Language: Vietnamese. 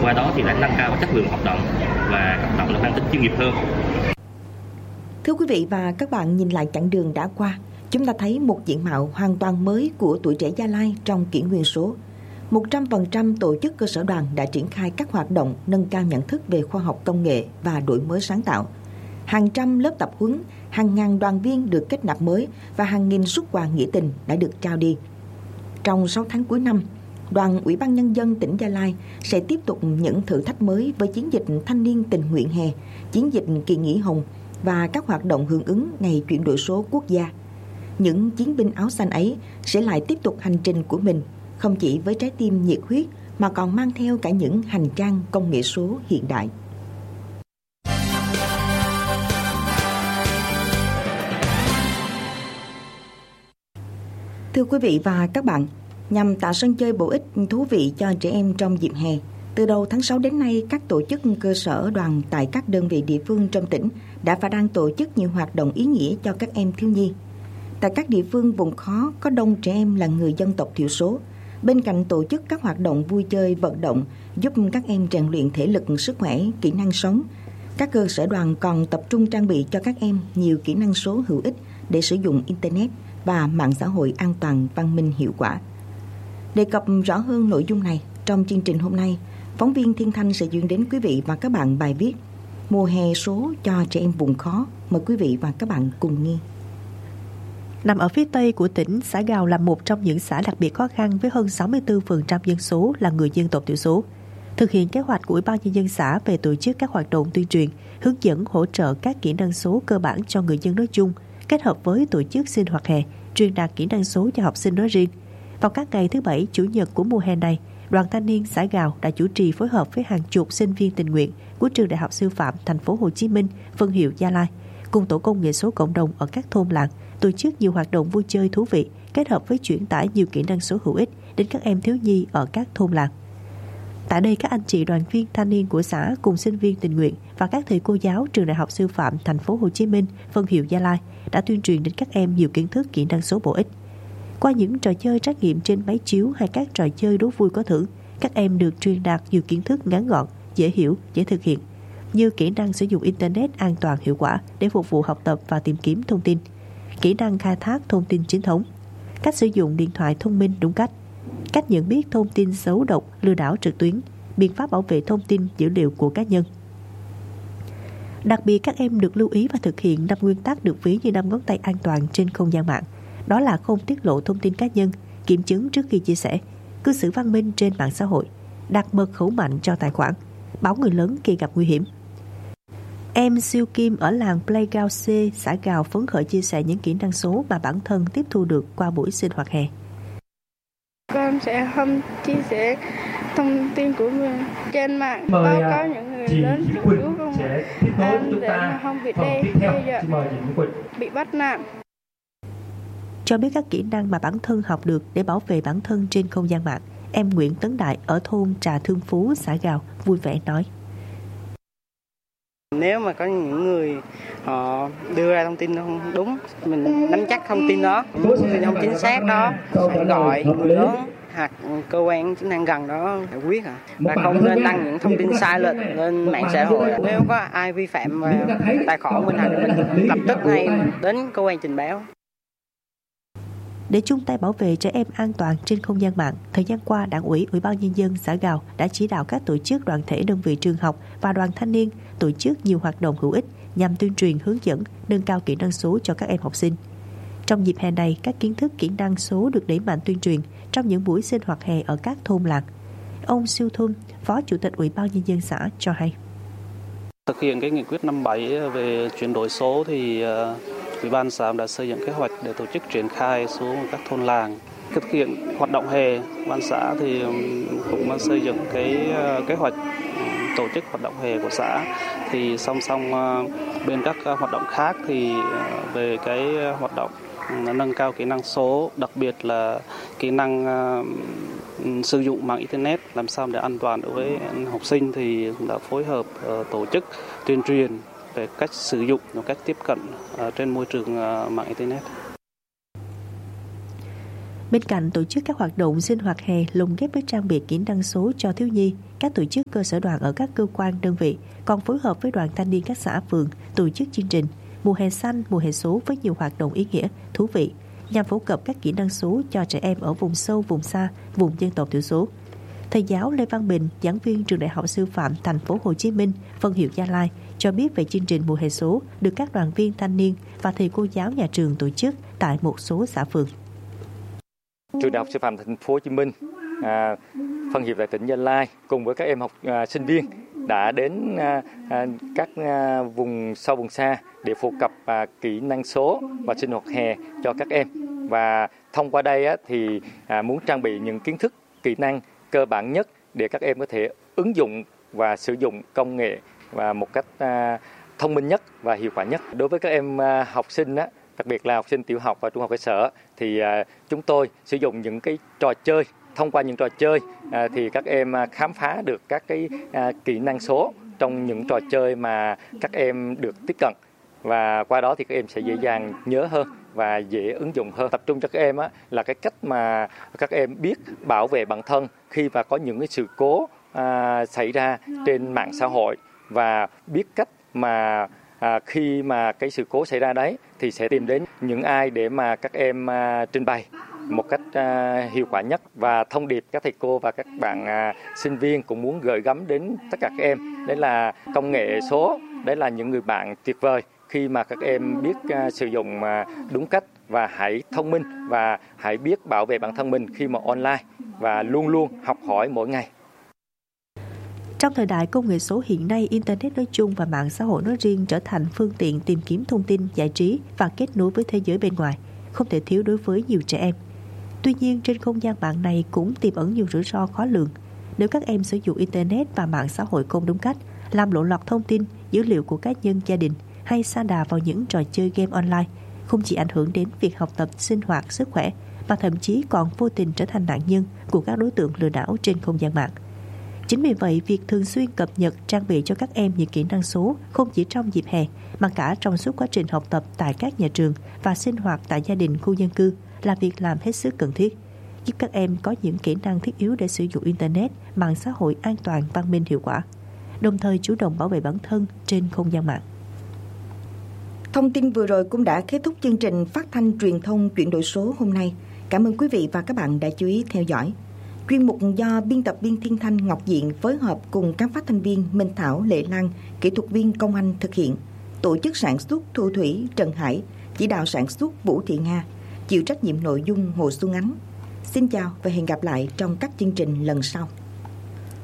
qua đó thì đã nâng cao chất lượng hoạt động và hoạt động mang tính chuyên nghiệp hơn. Thưa quý vị và các bạn, nhìn lại chặng đường đã qua, chúng ta thấy một diện mạo hoàn toàn mới của tuổi trẻ Gia Lai trong kỷ nguyên số. 100% tổ chức cơ sở đoàn đã triển khai các hoạt động nâng cao nhận thức về khoa học công nghệ và đổi mới sáng tạo. Hàng trăm lớp tập huấn, hàng ngàn đoàn viên được kết nạp mới và hàng nghìn suất quà nghĩa tình đã được trao đi. Trong 6 tháng cuối năm, Đoàn Ủy ban Nhân dân tỉnh Gia Lai sẽ tiếp tục những thử thách mới với chiến dịch thanh niên tình nguyện hè, chiến dịch kỳ nghỉ hồng và các hoạt động hưởng ứng ngày chuyển đổi số quốc gia. Những chiến binh áo xanh ấy sẽ lại tiếp tục hành trình của mình, không chỉ với trái tim nhiệt huyết mà còn mang theo cả những hành trang công nghệ số hiện đại. Thưa quý vị và các bạn, nhằm tạo sân chơi bổ ích thú vị cho trẻ em trong dịp hè, từ đầu tháng 6 đến nay, các tổ chức cơ sở đoàn tại các đơn vị địa phương trong tỉnh đã và đang tổ chức nhiều hoạt động ý nghĩa cho các em thiếu nhi. Tại các địa phương vùng khó có đông trẻ em là người dân tộc thiểu số, bên cạnh tổ chức các hoạt động vui chơi vận động giúp các em rèn luyện thể lực, sức khỏe, kỹ năng sống, các cơ sở đoàn còn tập trung trang bị cho các em nhiều kỹ năng số hữu ích để sử dụng Internet và mạng xã hội an toàn, văn minh, hiệu quả. Đề cập rõ hơn nội dung này, trong chương trình hôm nay, phóng viên Thiên Thanh sẽ chuyển đến quý vị và các bạn bài viết Mùa hè số cho trẻ em vùng khó. Mời quý vị và các bạn cùng nghe. Nằm ở phía tây của tỉnh, xã Gào là một trong những xã đặc biệt khó khăn với hơn 64% dân số là người dân tộc thiểu số. Thực hiện kế hoạch của Ủy ban Nhân dân xã về tổ chức các hoạt động tuyên truyền, hướng dẫn hỗ trợ các kỹ năng số cơ bản cho người dân nói chung, kết hợp với tổ chức sinh hoạt hè, truyền đạt kỹ năng số cho học sinh nói riêng. Vào các ngày thứ Bảy, Chủ nhật của mùa hè này, Đoàn Thanh niên xã Gào đã chủ trì phối hợp với hàng chục sinh viên tình nguyện của Trường Đại học Sư phạm Thành phố Hồ Chí Minh, phân hiệu Gia Lai, cùng tổ công nghệ số cộng đồng ở các thôn làng, tổ chức nhiều hoạt động vui chơi thú vị, kết hợp với truyền tải nhiều kỹ năng số hữu ích đến các em thiếu nhi ở các thôn làng. Tại đây, các anh chị đoàn viên thanh niên của xã cùng sinh viên tình nguyện và các thầy cô giáo Trường Đại học Sư phạm Thành phố Hồ Chí Minh, phân hiệu Gia Lai đã tuyên truyền đến các em nhiều kiến thức kỹ năng số bổ ích. Qua những trò chơi trắc nghiệm trên máy chiếu hay các trò chơi đố vui có thưởng, các em được truyền đạt nhiều kiến thức ngắn gọn, dễ hiểu, dễ thực hiện, như kỹ năng sử dụng Internet an toàn hiệu quả để phục vụ học tập và tìm kiếm thông tin, kỹ năng khai thác thông tin chính thống, cách sử dụng điện thoại thông minh đúng cách nhận biết thông tin xấu độc, lừa đảo trực tuyến, biện pháp bảo vệ thông tin dữ liệu của cá nhân. Đặc biệt, các em được lưu ý và thực hiện 5 nguyên tắc được ví như 5 ngón tay an toàn trên không gian mạng. Đó là không tiết lộ thông tin cá nhân, kiểm chứng trước khi chia sẻ, cư xử văn minh trên mạng xã hội, đặt mật khẩu mạnh cho tài khoản, báo người lớn khi gặp nguy hiểm. Em Siêu Kim ở làng Playground C, xã Gào phấn khởi chia sẻ những kỹ năng số mà bản thân tiếp thu được qua buổi sinh hoạt hè. Con sẽ không chia sẻ thông tin của mình trên mạng, báo cáo những người lớn chủ yếu công an để mà không bị đe dọa, bị bắt nạt. Cho biết các kỹ năng mà bản thân học được để bảo vệ bản thân trên không gian mạng, em Nguyễn Tấn Đại ở thôn Trà Thương Phú, xã Gào vui vẻ nói. Nếu mà có những người họ đưa ra thông tin không đúng, mình nắm chắc thông tin đó, thông tin không chính xác đó, phải gọi người lớn hoặc cơ quan chức năng gần đó giải quyết và không nên đăng những thông tin sai lệch lên mạng xã hội. Nếu có ai vi phạm vào tài khoản của mình thì mình lập tức ngay đến cơ quan trình báo. Để chung tay bảo vệ trẻ em an toàn trên không gian mạng, thời gian qua, Đảng ủy, Ủy ban Nhân dân xã Gào đã chỉ đạo các tổ chức, đoàn thể, đơn vị trường học và đoàn thanh niên tổ chức nhiều hoạt động hữu ích nhằm tuyên truyền, hướng dẫn, nâng cao kỹ năng số cho các em học sinh. Trong dịp hè này, các kiến thức kỹ năng số được đẩy mạnh tuyên truyền trong những buổi sinh hoạt hè ở các thôn làng. Ông Siêu Thun, Phó Chủ tịch Ủy ban Nhân dân xã cho hay. Thực hiện cái nghị quyết 57 về chuyển đổi số thì Ủy ban xã đã xây dựng kế hoạch để tổ chức triển khai xuống các thôn làng. Thực hiện hoạt động hè, ban xã thì cũng xây dựng cái kế hoạch tổ chức hoạt động hè của xã. Thì song song bên các hoạt động khác thì về cái hoạt động nâng cao kỹ năng số, đặc biệt là kỹ năng sử dụng mạng Internet làm sao để an toàn đối với học sinh thì đã phối hợp tổ chức tuyên truyền về cách sử dụng và cách tiếp cận trên môi trường mạng Internet. Bên cạnh tổ chức các hoạt động sinh hoạt hè lồng ghép với trang bị kỹ năng số cho thiếu nhi, các tổ chức cơ sở đoàn ở các cơ quan đơn vị còn phối hợp với đoàn thanh niên các xã phường tổ chức chương trình mùa hè xanh, mùa hè số với nhiều hoạt động ý nghĩa, thú vị nhằm phổ cập các kỹ năng số cho trẻ em ở vùng sâu, vùng xa, vùng dân tộc thiểu số. Thầy giáo Lê Văn Bình, giảng viên trường Đại học Sư phạm Thành phố Hồ Chí Minh, phân hiệu Gia Lai cho biết về chương trình mùa hè số được các đoàn viên thanh niên và thầy cô giáo nhà trường tổ chức tại một số xã phường. Trường Đại học Sư phạm Thành phố Hồ Chí Minh, phân hiệu tại tỉnh Gia Lai cùng với các em sinh viên đã đến các vùng sâu vùng xa để phổ cập kỹ năng số và sinh hoạt hè cho các em. Và thông qua đây thì muốn trang bị những kiến thức, kỹ năng cơ bản nhất để các em có thể ứng dụng và sử dụng công nghệ và một cách thông minh nhất và hiệu quả nhất. Đối với các em học sinh, đặc biệt là học sinh tiểu học và trung học cơ sở, thì chúng tôi sử dụng những cái trò chơi. Thông qua những trò chơi thì các em khám phá được các cái kỹ năng số trong những trò chơi mà các em được tiếp cận. Và qua đó thì các em sẽ dễ dàng nhớ hơn và dễ ứng dụng hơn. Tập trung cho các em là cái cách mà các em biết bảo vệ bản thân khi mà có những cái sự cố xảy ra trên mạng xã hội, và biết cách mà khi mà cái sự cố xảy ra đấy thì sẽ tìm đến những ai để mà các em trình bày một cách hiệu quả nhất. Và thông điệp các thầy cô và các bạn sinh viên cũng muốn gửi gắm đến tất cả các em, đấy là công nghệ số, đấy là những người bạn tuyệt vời khi mà các em biết sử dụng đúng cách, và hãy thông minh và hãy biết bảo vệ bản thân mình khi mà online, và luôn luôn học hỏi mỗi ngày. Trong thời đại công nghệ số hiện nay, Internet nói chung và mạng xã hội nói riêng trở thành phương tiện tìm kiếm thông tin, giải trí và kết nối với thế giới bên ngoài, không thể thiếu đối với nhiều trẻ em. Tuy nhiên, trên không gian mạng này cũng tiềm ẩn nhiều rủi ro khó lường. Nếu các em sử dụng Internet và mạng xã hội không đúng cách, làm lộ lọt thông tin, dữ liệu của cá nhân, gia đình hay sa đà vào những trò chơi game online, không chỉ ảnh hưởng đến việc học tập, sinh hoạt, sức khỏe, mà thậm chí còn vô tình trở thành nạn nhân của các đối tượng lừa đảo trên không gian mạng. Chính vì vậy, việc thường xuyên cập nhật, trang bị cho các em những kỹ năng số không chỉ trong dịp hè mà cả trong suốt quá trình học tập tại các nhà trường và sinh hoạt tại gia đình, khu dân cư là việc làm hết sức cần thiết, giúp các em có những kỹ năng thiết yếu để sử dụng Internet, mạng xã hội an toàn, văn minh, hiệu quả, đồng thời chủ động bảo vệ bản thân trên không gian mạng. Thông tin vừa rồi cũng đã kết thúc chương trình phát thanh truyền thông chuyển đổi số hôm nay. Cảm ơn quý vị và các bạn đã chú ý theo dõi. Chuyên mục do biên tập viên Thiên Thanh, Ngọc Diện phối hợp cùng các phát thanh viên Minh Thảo, Lệ Lan, kỹ thuật viên Công Anh thực hiện. Tổ chức sản xuất Thu Thủy, Trần Hải, chỉ đạo sản xuất Vũ Thị Nga, chịu trách nhiệm nội dung Hồ Xuân Ánh. Xin chào và hẹn gặp lại trong các chương trình lần sau.